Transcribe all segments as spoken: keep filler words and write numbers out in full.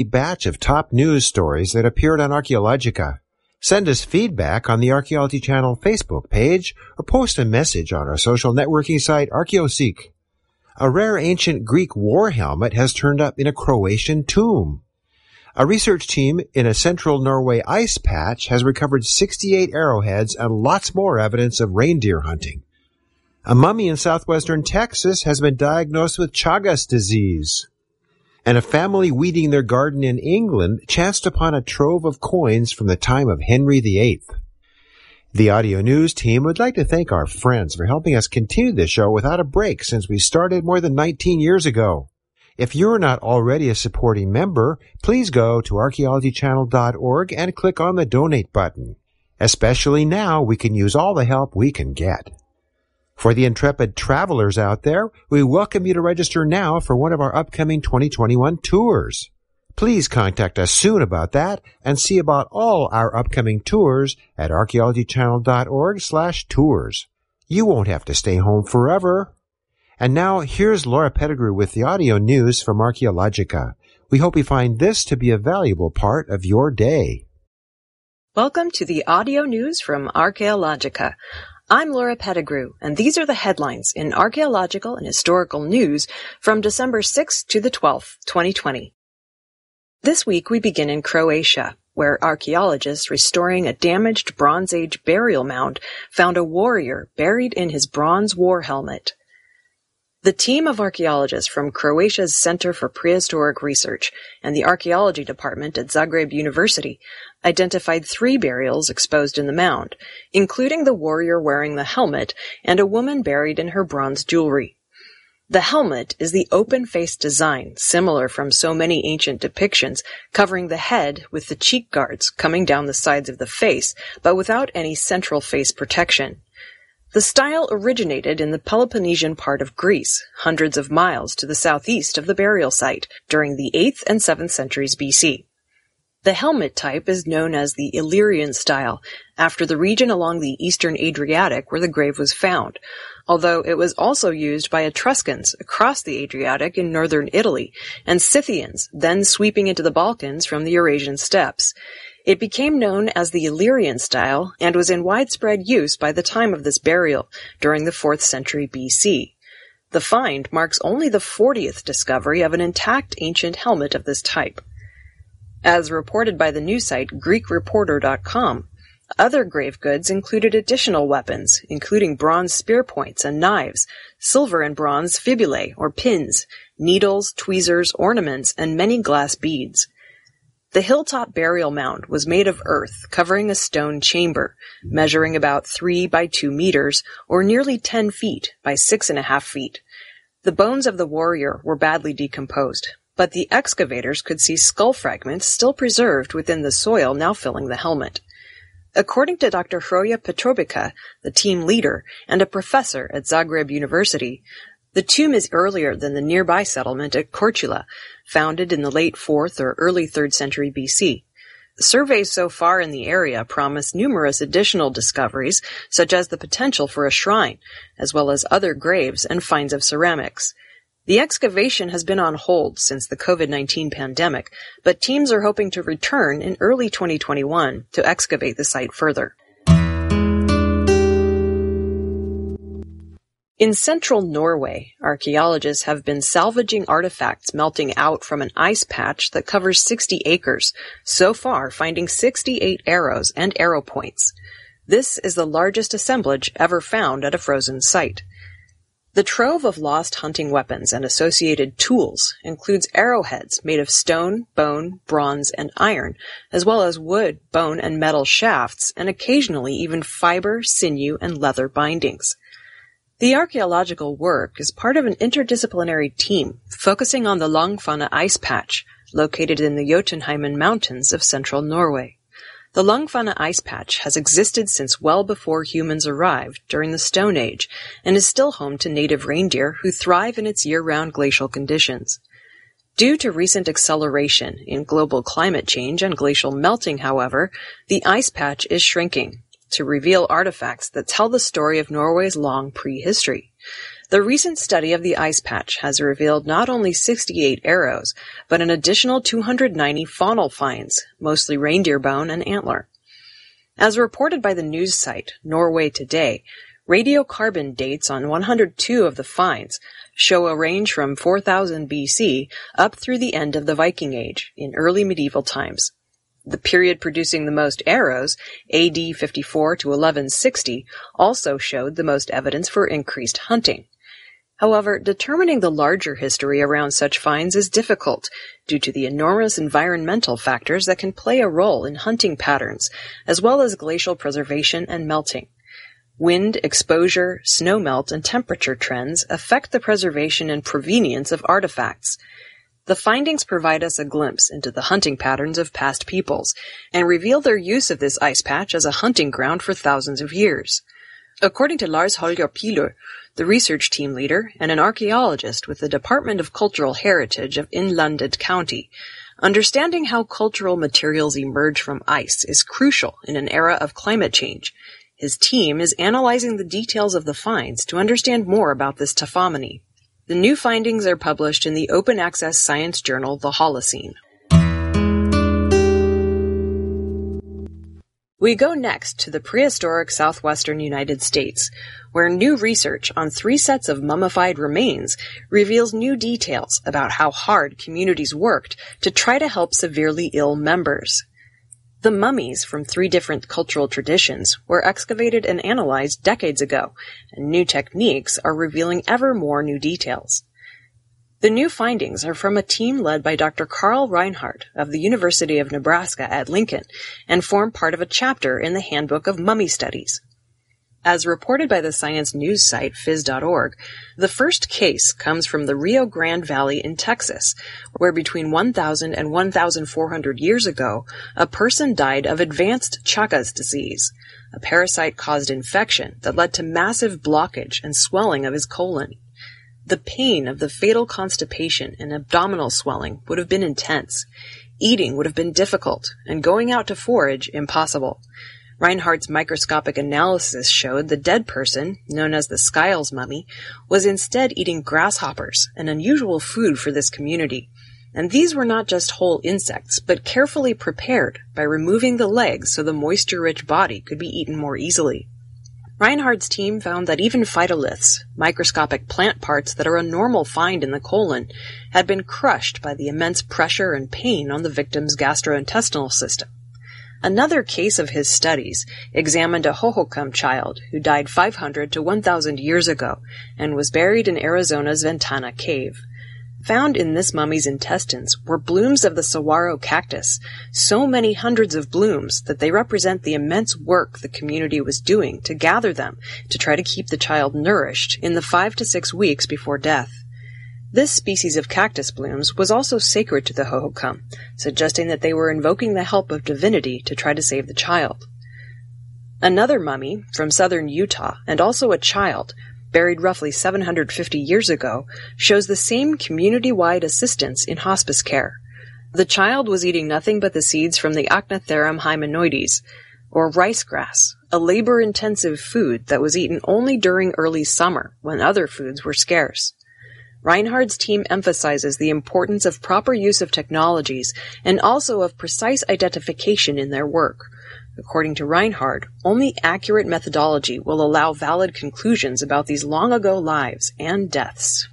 batch of top news stories that appeared on Archaeologica. Send us feedback on the Archaeology Channel Facebook page or post a message on our social networking site ArchaeoSeek. A rare ancient Greek war helmet has turned up in a Croatian tomb. A research team in a central Norway ice patch has recovered sixty-eight arrowheads and lots more evidence of reindeer hunting. A mummy in southwestern Texas has been diagnosed with Chagas disease. And a family weeding their garden in England chanced upon a trove of coins from the time of Henry the Eighth. The audio news team would like to thank our friends for helping us continue this show without a break since we started more than nineteen years ago. If you're not already a supporting member, please go to archaeology channel dot org and click on the donate button. Especially now, we can use all the help we can get. For the intrepid travelers out there, we welcome you to register now for one of our upcoming twenty twenty-one tours. Please contact us soon about that and see about all our upcoming tours at archaeology channel dot org slash tours. You won't have to stay home forever. And now, here's Laura Pettigrew with the audio news from Archaeologica. We hope you find this to be a valuable part of your day. Welcome to the audio news from Archaeologica. I'm Laura Pettigrew, and these are the headlines in archaeological and historical news from December sixth to the twelfth, twenty twenty. This week we begin in Croatia, where archaeologists restoring a damaged Bronze Age burial mound found a warrior buried in his bronze war helmet. The team of archaeologists from Croatia's Center for Prehistoric Research and the Archaeology Department at Zagreb University identified three burials exposed in the mound, including the warrior wearing the helmet and a woman buried in her bronze jewelry. The helmet is the open-faced design, similar from so many ancient depictions, covering the head with the cheek guards coming down the sides of the face, but without any central face protection. The style originated in the Peloponnesian part of Greece, hundreds of miles to the southeast of the burial site, during the eighth and seventh centuries B C. The helmet type is known as the Illyrian style, after the region along the eastern Adriatic where the grave was found, although it was also used by Etruscans across the Adriatic in northern Italy, and Scythians, then sweeping into the Balkans from the Eurasian steppes. It became known as the Illyrian style and was in widespread use by the time of this burial, during the fourth century B C. The find marks only the fortieth discovery of an intact ancient helmet of this type. As reported by the news site Greek Reporter dot com, other grave goods included additional weapons, including bronze spear points and knives, silver and bronze fibulae or pins, needles, tweezers, ornaments, and many glass beads. The hilltop burial mound was made of earth, covering a stone chamber, measuring about three by two meters, or nearly ten feet by six and a half feet. The bones of the warrior were badly decomposed, but the excavators could see skull fragments still preserved within the soil now filling the helmet. According to Doctor Hroja Petrovica, the team leader and a professor at Zagreb University, the tomb is earlier than the nearby settlement at Korčula, founded in the late fourth or early third century B C. Surveys so far in the area promise numerous additional discoveries, such as the potential for a shrine, as well as other graves and finds of ceramics. The excavation has been on hold since the COVID nineteen pandemic, but teams are hoping to return in early twenty twenty-one to excavate the site further. In central Norway, archaeologists have been salvaging artifacts melting out from an ice patch that covers sixty acres, so far finding sixty-eight arrows and arrow points. This is the largest assemblage ever found at a frozen site. The trove of lost hunting weapons and associated tools includes arrowheads made of stone, bone, bronze, and iron, as well as wood, bone, and metal shafts, and occasionally even fiber, sinew, and leather bindings. The archaeological work is part of an interdisciplinary team focusing on the Langfanna ice patch, located in the Jotunheimen Mountains of central Norway. The Langfanna ice patch has existed since well before humans arrived during the Stone Age and is still home to native reindeer who thrive in its year-round glacial conditions. Due to recent acceleration in global climate change and glacial melting, however, the ice patch is shrinking to reveal artifacts that tell the story of Norway's long prehistory. The recent study of the ice patch has revealed not only sixty-eight arrows, but an additional two hundred ninety faunal finds, mostly reindeer bone and antler. As reported by the news site Norway Today, radiocarbon dates on one hundred two of the finds show a range from four thousand B C up through the end of the Viking Age in early medieval times. The period producing the most arrows, A D fifty-four to eleven sixty, also showed the most evidence for increased hunting. However, determining the larger history around such finds is difficult due to the enormous environmental factors that can play a role in hunting patterns, as well as glacial preservation and melting. Wind, exposure, snowmelt, and temperature trends affect the preservation and provenience of artifacts. The findings provide us a glimpse into the hunting patterns of past peoples and reveal their use of this ice patch as a hunting ground for thousands of years. According to Lars Holger Pihlø, the research team leader and an archaeologist with the Department of Cultural Heritage of Innlandet County, understanding how cultural materials emerge from ice is crucial in an era of climate change. His team is analyzing the details of the finds to understand more about this taphomony. The new findings are published in the open-access science journal The Holocene. We go next to the prehistoric southwestern United States, where new research on three sets of mummified remains reveals new details about how hard communities worked to try to help severely ill members. The mummies from three different cultural traditions were excavated and analyzed decades ago, and new techniques are revealing ever more new details. The new findings are from a team led by Doctor Carl Reinhardt of the University of Nebraska at Lincoln and form part of a chapter in the Handbook of Mummy Studies. As reported by the science news site phys dot org, the first case comes from the Rio Grande Valley in Texas, where between one thousand and one thousand four hundred years ago, a person died of advanced Chagas disease, a parasite-caused infection that led to massive blockage and swelling of his colon. The pain of the fatal constipation and abdominal swelling would have been intense. Eating would have been difficult, and going out to forage impossible. Reinhardt's microscopic analysis showed the dead person, known as the Skiles mummy, was instead eating grasshoppers, an unusual food for this community. And these were not just whole insects, but carefully prepared by removing the legs so the moisture-rich body could be eaten more easily. Reinhardt's team found that even phytoliths, microscopic plant parts that are a normal find in the colon, had been crushed by the immense pressure and pain on the victim's gastrointestinal system. Another case of his studies examined a Hohokam child who died five hundred to one thousand years ago and was buried in Arizona's Ventana Cave. Found in this mummy's intestines were blooms of the saguaro cactus, so many hundreds of blooms that they represent the immense work the community was doing to gather them to try to keep the child nourished in the five to six weeks before death. This species of cactus blooms was also sacred to the Hohokam, suggesting that they were invoking the help of divinity to try to save the child. Another mummy from southern Utah, and also a child, buried roughly seven hundred fifty years ago, shows the same community-wide assistance in hospice care. The child was eating nothing but the seeds from the Achnatharum hymenoides, or rice grass, a labor-intensive food that was eaten only during early summer when other foods were scarce. Reinhardt's team emphasizes the importance of proper use of technologies and also of precise identification in their work. According to Reinhardt, only accurate methodology will allow valid conclusions about these long-ago lives and deaths.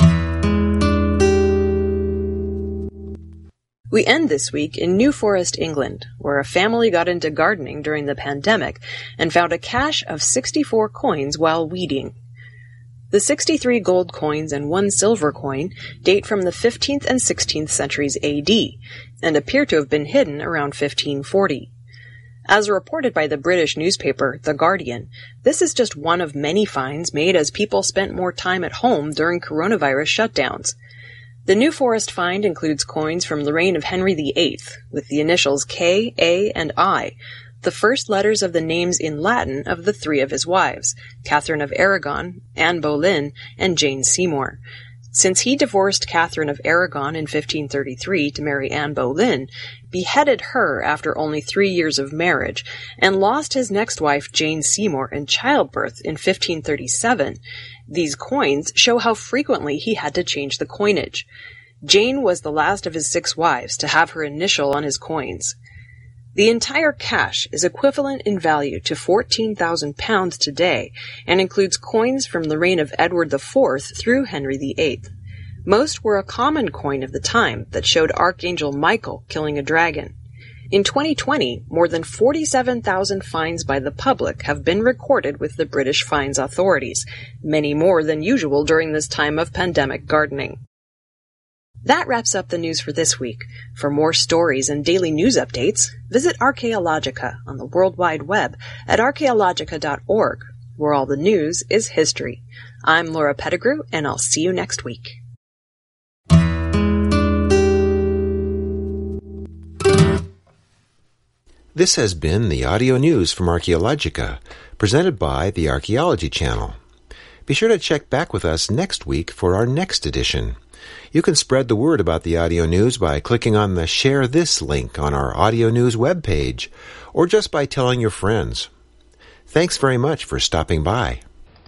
We end this week in New Forest, England, where a family got into gardening during the pandemic and found a cache of sixty-four coins while weeding. The sixty-three gold coins and one silver coin date from the fifteenth and sixteenth centuries A D and appear to have been hidden around fifteen forty. As reported by the British newspaper The Guardian, this is just one of many finds made as people spent more time at home during coronavirus shutdowns. The New Forest find includes coins from the reign of Henry the Eighth, with the initials K, A, and I, the first letters of the names in Latin of the three of his wives, Catherine of Aragon, Anne Boleyn, and Jane Seymour. since he divorced Catherine of Aragon in fifteen thirty-three to marry Anne Boleyn, beheaded her after only three years of marriage, and lost his next wife Jane Seymour in childbirth in fifteen thirty-seven. These coins show how frequently he had to change the coinage. Jane was the last of his six wives to have her initial on his coins. The entire cache is equivalent in value to fourteen thousand pounds today and includes coins from the reign of Edward the Fourth through Henry the Eighth. Most were a common coin of the time that showed Archangel Michael killing a dragon. In twenty twenty, more than forty-seven thousand fines by the public have been recorded with the British fines authorities, many more than usual during this time of pandemic gardening. That wraps up the news for this week. For more stories and daily news updates, visit Archaeologica on the World Wide Web at archaeologica dot org, where all the news is history. I'm Laura Pettigrew, and I'll see you next week. This has been the audio news from Archaeologica, presented by the Archaeology Channel. Be sure to check back with us next week for our next edition. You can spread the word about the audio news by clicking on the Share This link on our audio news webpage, or just by telling your friends. Thanks very much for stopping by.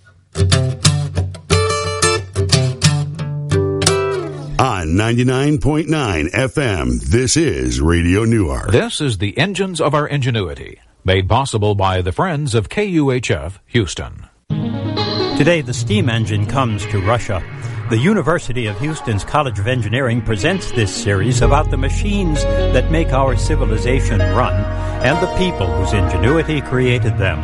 On ninety-nine point nine F M, this is Radio Newark. This is the Engines of Our Ingenuity, made possible by the Friends of K U H F Houston. Today, the steam engine comes to Russia. The University of Houston's College of Engineering presents this series about the machines that make our civilization run and the people whose ingenuity created them.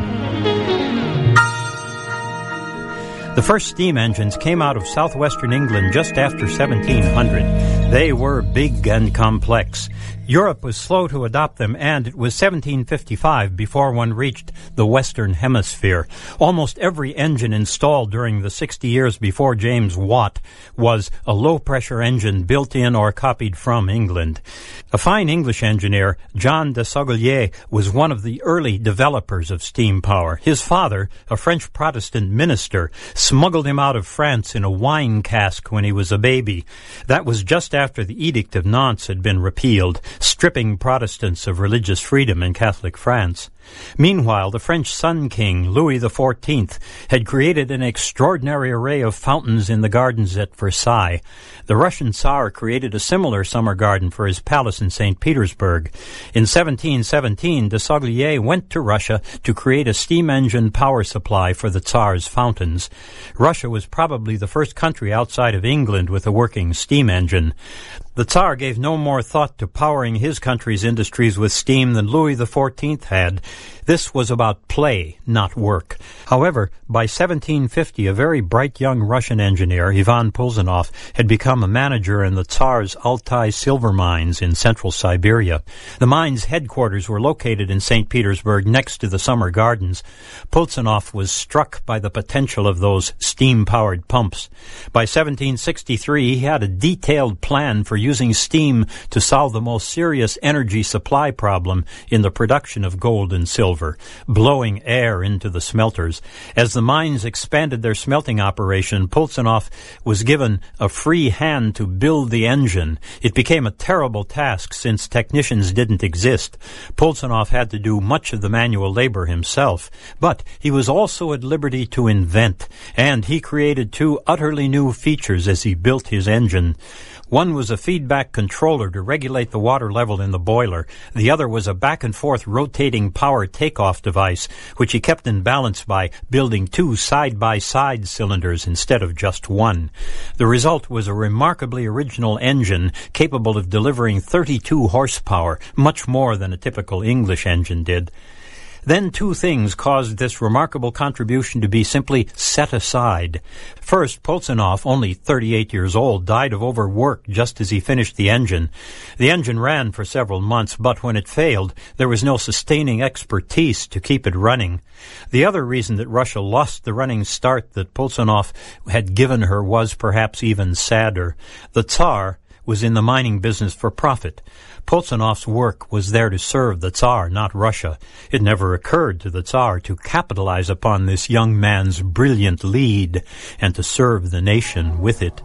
The first steam engines came out of southwestern England just after seventeen hundred. They were big and complex. Europe was slow to adopt them, and it was seventeen fifty-five before one reached the Western Hemisphere. Almost every engine installed during the sixty years before James Watt was a low-pressure engine built in or copied from England. A fine English engineer, John de Sauguier, was one of the early developers of steam power. His father, a French Protestant minister, smuggled him out of France in a wine cask when he was a baby. That was just after the Edict of Nantes had been repealed, stripping Protestants of religious freedom in Catholic France. Meanwhile, the French Sun King, Louis the Fourteenth, had created an extraordinary array of fountains in the gardens at Versailles. The Russian Tsar created a similar summer garden for his palace in Saint Petersburg. In seventeen seventeen, de Sauguier went to Russia to create a steam engine power supply for the Tsar's fountains. Russia was probably the first country outside of England with a working steam engine. The Tsar gave no more thought to powering his country's industries with steam than Louis the Fourteenth had. This was about play, not work. However, by seventeen fifty, a very bright young Russian engineer, Ivan Pulzanov, had become a manager in the Tsar's Altai silver mines in central Siberia. The mine's headquarters were located in Saint Petersburg next to the summer gardens. Pulzanov was struck by the potential of those steam-powered pumps. By seventeen sixty-three, he had a detailed plan for using steam to solve the most serious energy supply problem in the production of gold and silver, blowing air into the smelters. As the mines expanded their smelting operation, Pulzanov was given a free hand to build the engine. It became a terrible task since technicians didn't exist. Pulzanov had to do much of the manual labor himself, but he was also at liberty to invent, and he created two utterly new features as he built his engine. One was a feedback controller to regulate the water level in the boiler. The other was a back-and-forth rotating power takeoff device, which he kept in balance by building two side-by-side cylinders instead of just one. The result was a remarkably original engine capable of delivering thirty-two horsepower, much more than a typical English engine did. Then two things caused this remarkable contribution to be simply set aside. First, Pulzanov, only thirty-eight years old, died of overwork just as he finished the engine. The engine ran for several months, but when it failed, there was no sustaining expertise to keep it running. The other reason that Russia lost the running start that Pulzanov had given her was perhaps even sadder. The Tsar was in the mining business for profit. Pulzanov's work was there to serve the Tsar, not Russia. It never occurred to the Tsar to capitalize upon this young man's brilliant lead and to serve the nation with it.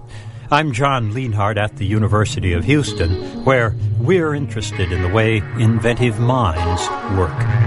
I'm John Lienhardt at the University of Houston, where we're interested in the way inventive minds work.